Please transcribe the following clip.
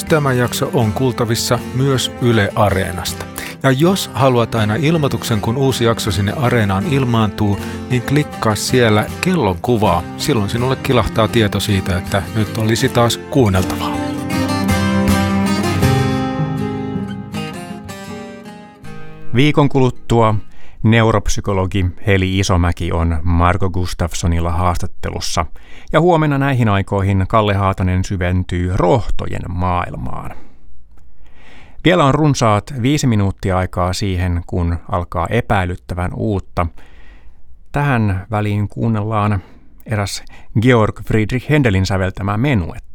tämä jakso on kuultavissa myös Yle Areenasta. Ja jos haluat aina ilmoituksen, kun uusi jakso sinne Areenaan ilmaantuu, niin klikkaa siellä kellon kuvaa. Silloin sinulle kilahtaa tieto siitä, että nyt olisi taas kuunneltavaa. Viikon kuluttua neuropsykologi Heli Isomäki on Margo Gustafssonilla haastattelussa. Ja huomenna näihin aikoihin Kalle Haatanen syventyy rohtojen maailmaan. Vielä on runsaat 5 minuuttia aikaa siihen, kun alkaa epäilyttävän uutta. Tähän väliin kuunnellaan eräs Georg Friedrich Händelin säveltämä menuetti.